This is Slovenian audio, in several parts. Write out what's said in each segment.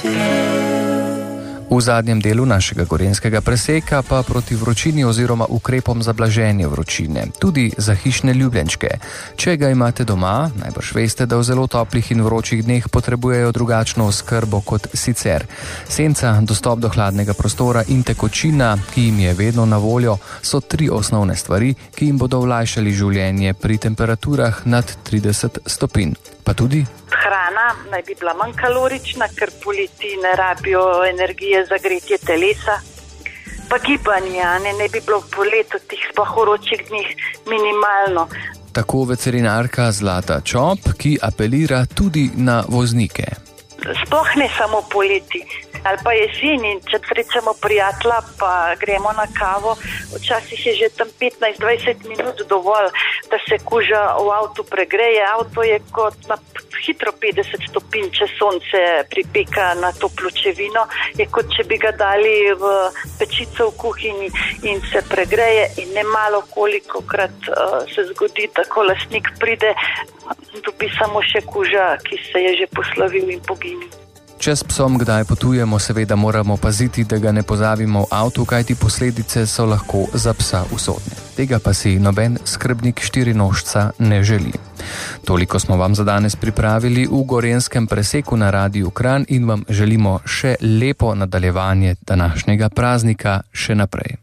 V zadnjem delu našega gorenjskega preseka pa proti vročini oziroma ukrepom za blaženje vročine, tudi za hišne ljubljenčke. Če ga imate doma, najbrž veste, da v zelo toplih in vročih dneh potrebujejo drugačno oskrbo kot sicer. Senca, dostop do hladnega prostora in tekočina, ki jim je vedno na voljo, so 3 osnovne stvari, ki jim bodo olajšali življenje pri temperaturah nad 30 stopinj. Pa tudi hrana naj bi bila manj kalorična, ker poleti ne rabijo energije za gretje telesa. Pa gibanje, ne bi bilo po letu tih sploh vročih dneh minimalno. Tako veterinarka Zlata Čop, ki apelira tudi na voznike. Sploh ne samo poleti, ali pa jeseni, če srečamo prijatelja, pa gremo na kavo, včasih je že tam 15-20 minut dovolj, da se kuža v avtu pregreje. Avto je kot na hitro 50 stopinj, če sonce pripeka na to pločevino, je kot če bi ga dali v pečico v kuhinji in se pregreje in nemalo kolikokrat se zgodi, da ko lastnik pride, dobi samo še kuža, ki se je že poslovil in poginil. Če s psom kdaj potujemo, seveda moramo paziti, da ga ne pozabimo v avtu, kajti posledice so lahko za psa usodne. Tega pa si noben skrbnik štirinožca ne želi. Toliko smo vam za danes pripravili v gorenjskem preseku na Radiu Kranj in vam želimo še lepo nadaljevanje današnjega praznika še naprej.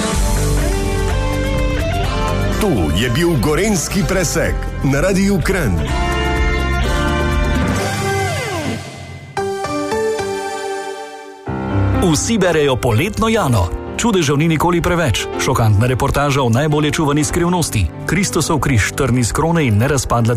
Tu je bil gorenjski presek na Radiu Kranj. Vsi berejo Poletno Jano. Čudežev ni nikoli preveč. Šokantna reportaža o najbolje čuvani skrivnosti. Kristusov križ, trn iz krone in nerazpadla